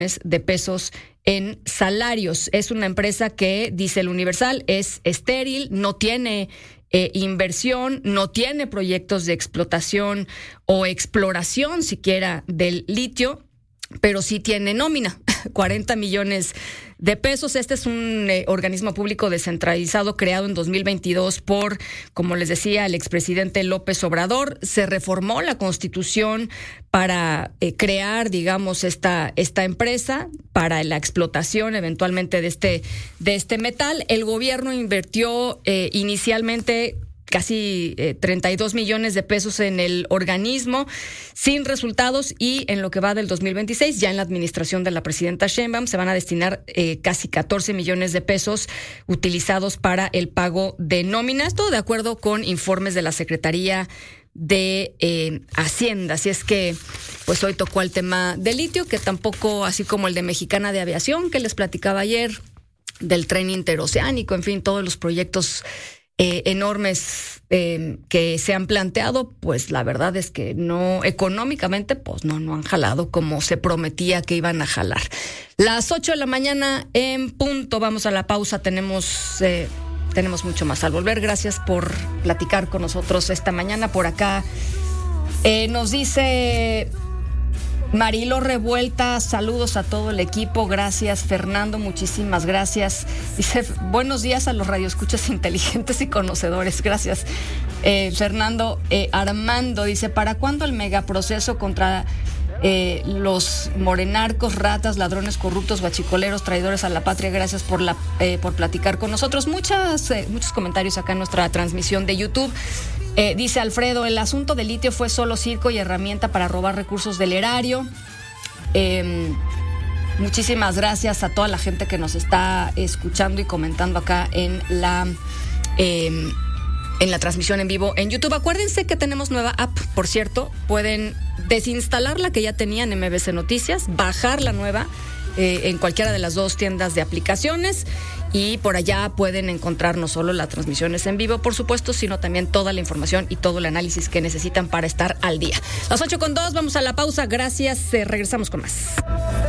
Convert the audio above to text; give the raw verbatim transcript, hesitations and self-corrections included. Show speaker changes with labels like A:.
A: de pesos en salarios. Es una empresa que, dice el Universal, es estéril, no tiene eh, inversión, no tiene proyectos de explotación o exploración siquiera del litio, pero sí tiene nómina, cuarenta millones de pesos. Este es un eh, organismo público descentralizado creado en dos mil veintidós por, como les decía, el expresidente López Obrador. Se reformó la Constitución para eh, crear, digamos, esta, esta empresa para la explotación eventualmente de este, de este metal. El gobierno invirtió eh, inicialmente casi eh, treinta y dos millones de pesos en el organismo, sin resultados, y en lo que va del dos mil veintiséis, ya en la administración de la presidenta Sheinbaum, se van a destinar eh, casi catorce millones de pesos utilizados para el pago de nóminas, todo de acuerdo con informes de la Secretaría de eh, Hacienda. Así es que, pues hoy tocó el tema del litio, que tampoco, así como el de Mexicana de Aviación, que les platicaba ayer, del tren interoceánico, en fin, todos los proyectos Eh, enormes eh, que se han planteado, pues la verdad es que no, económicamente, pues no, no han jalado como se prometía que iban a jalar. Las ocho de la mañana en punto, vamos a la pausa, tenemos, eh, tenemos mucho más al volver. Gracias por platicar con nosotros esta mañana. Por acá eh, nos dice Marilo Revuelta, saludos a todo el equipo, gracias. Fernando, muchísimas gracias. Dice, buenos días a los radioescuchas inteligentes y conocedores, gracias. Eh, Fernando, eh, Armando dice, ¿para cuándo el megaproceso contra eh, los morenarcos, ratas, ladrones corruptos, guachicoleros, traidores a la patria? Gracias por, la, eh, por platicar con nosotros. Muchas, eh, muchos comentarios acá en nuestra transmisión de YouTube. Eh, dice Alfredo, el asunto del litio fue solo circo y herramienta para robar recursos del erario. Eh, muchísimas gracias a toda la gente que nos está escuchando y comentando acá en la eh, en la transmisión en vivo en YouTube. Acuérdense que tenemos nueva app, por cierto, pueden desinstalar la que ya tenían M B C Noticias, bajar la nueva eh, en cualquiera de las dos tiendas de aplicaciones. Y por allá pueden encontrar no solo las transmisiones en vivo, por supuesto, sino también toda la información y todo el análisis que necesitan para estar al día. Las ocho con dos, vamos a la pausa. Gracias, eh, regresamos con más.